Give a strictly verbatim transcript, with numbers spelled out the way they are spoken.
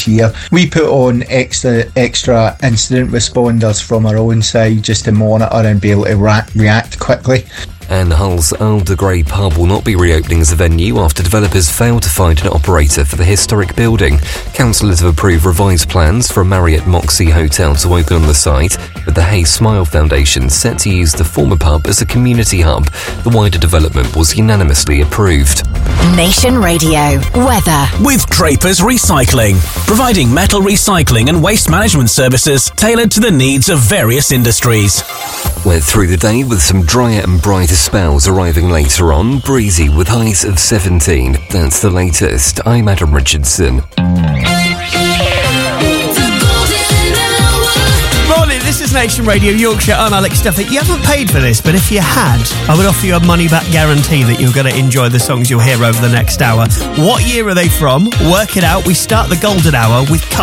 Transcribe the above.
next year. We put on extra extra incident responders from our own side just to monitor and be able to ra- react quickly. And Hull's Alder Grey pub will not be reopening as a venue after developers failed to find an operator for the historic building. Councillors have approved revised plans for a Marriott Moxie hotel to open on the site, with the Hay Smile Foundation set to use the former pub as a community hub. The wider development was unanimously approved. Nation Radio weather with Drapers Recycling, providing metal recycling and waste management services tailored to the needs of various industries. We're through the day with some drier and brighter spells arriving later on, breezy with highs of seventeen. That's the latest. I'm Adam Richardson. Morning, this is Nation Radio Yorkshire. I'm Alex Duffy. You haven't paid for this, but if you had, I would offer you a money-back guarantee that you're going to enjoy the songs you'll hear over the next hour. What year are they from? Work it out. We start the golden hour with Carl.